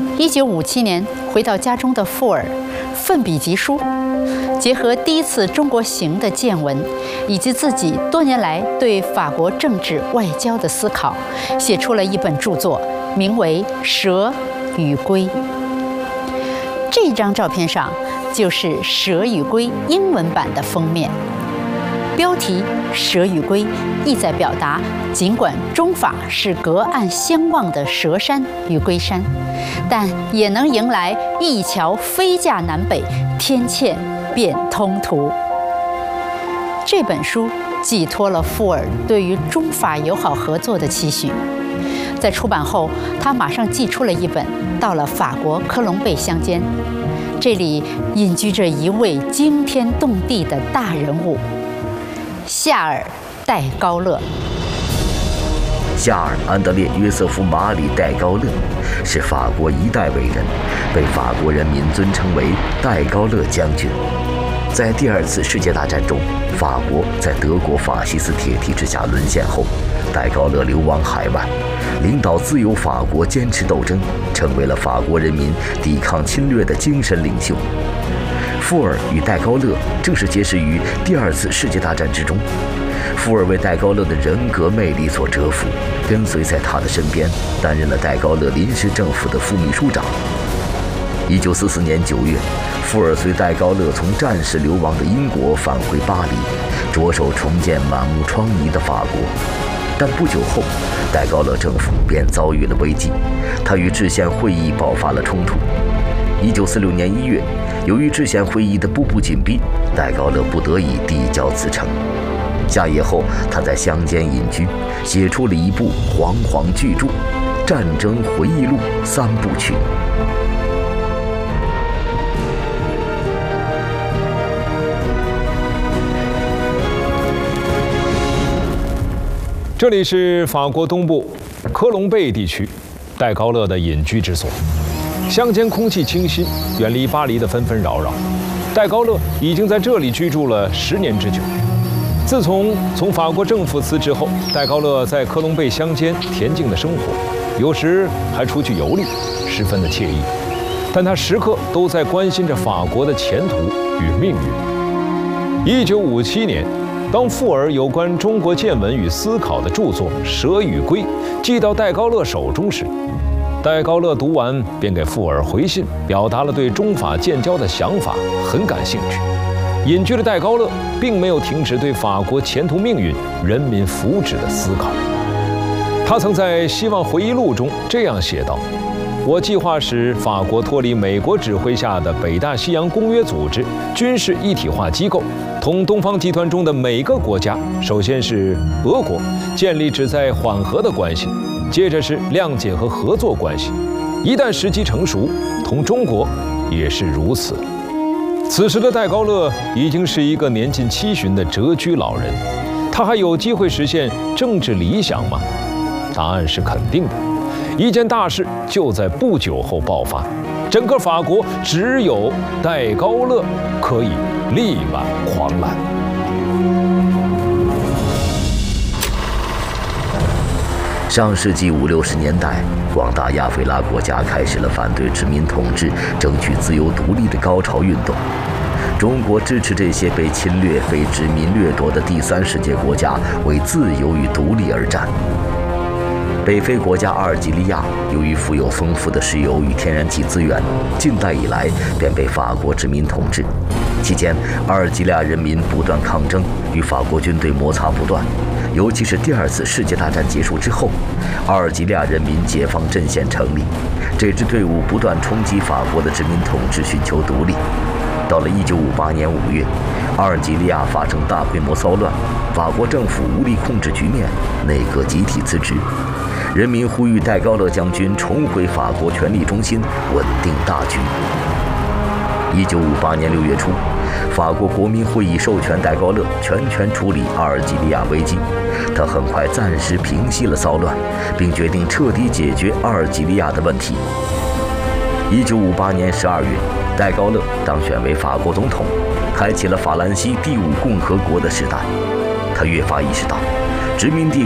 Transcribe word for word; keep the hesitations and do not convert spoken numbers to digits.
一九五七年回到家中的富尔，奋笔疾书，结合第一次中国行的见闻，以及自己多年来对法国政治外交的思考，写出了一本著作，名为《蛇与龟》。这张照片上就是《蛇与龟》英文版的封面。标题“蛇与龟”意在表达，尽管中法是隔岸相望的蛇山与龟山，但也能迎来一桥飞架南北，天堑变通途。这本书寄托了富尔对于中法友好合作的期许。在出版后，他马上寄出了一本，到了法国科隆贝乡间，这里隐居着一位惊天动地的大人物。夏尔·戴高乐。 夏尔·安德烈·约瑟夫·马里·戴高乐是法国一代伟人，被法国人民尊称为戴高乐将军。在第二次世界大战中，法国在德国法西斯铁蹄之下沦陷后，戴高乐流亡海外，领导自由法国坚持斗争，成为了法国人民抵抗侵略的精神领袖。富尔与戴高乐正是结识于第二次世界大战之中。富尔为戴高乐的人格魅力所折服，跟随在他的身边，担任了戴高乐临时政府的副秘书长。一九四四年九月，富尔随戴高乐从战事流亡的英国返回巴黎，着手重建满目疮痍的法国。但不久后，戴高乐政府便遭遇了危机，他与制宪会议爆发了冲突。一九四六年一月，由于制宪会议的步步紧逼，戴高乐不得已递交辞呈。下野后，他在乡间隐居，写出了一部煌煌巨著《战争回忆录三部曲》。 这里是法国东部科隆贝地区戴高乐的隐居之所。乡间空气清新，远离巴黎的纷纷扰扰。戴高乐已经在这里居住了十年之久。自从从法国政府辞职后，戴高乐在科隆贝乡间恬静的生活，有时还出去游历，十分的惬意。但他时刻都在关心着法国的前途与命运。一九五七年，当富尔有关中国见闻与思考的著作《蛇与龟》寄到戴高乐手中时，戴高乐读完便给富尔回信，表达了对中法建交的想法，很感兴趣。隐居的戴高乐并没有停止对法国前途命运、人民福祉的思考。他曾在《希望回忆录》中这样写道：“我计划使法国脱离美国指挥下的北大西洋公约组织军事一体化机构，同东方集团中的每个国家，首先是俄国，建立旨在缓和的关系。接着是谅解和合作关系，一旦时机成熟，同中国也是如此。”此时的戴高乐已经是一个年近七旬的谪居老人，他还有机会实现政治理想吗？答案是肯定的。一件大事就在不久后爆发，整个法国只有戴高乐可以力挽狂澜。 上世纪五六十年代，广大亚非拉国家开始了反对殖民统治、争取自由独立的高潮运动。中国支持这些被侵略、被殖民掠夺的第三世界国家为自由与独立而战。北非国家阿尔及利亚由于富有丰富的石油与天然气资源，近代以来便被法国殖民统治。期间，阿尔及利亚人民不断抗争，与法国军队摩擦不断。尤其是第二次世界大战结束之后，阿尔及利亚人民解放阵线成立，这支队伍不断冲击法国的殖民统治，寻求独立。到了一九五八年五月，阿尔及利亚发生大规模骚乱，法国政府无力控制局面，内阁集体辞职。人民呼吁戴高乐将军重回法国权力中心，稳定大局。一九五八年六月初，法国国民会议授权戴高乐全权处理阿尔及利亚危机。他很快暂时平息了骚乱，并决定彻底解决阿尔及利亚的问题。一九五八年十二月，戴高乐当选为法国总统，开启了法兰西第五共和国的时代。他越发意识到，殖民地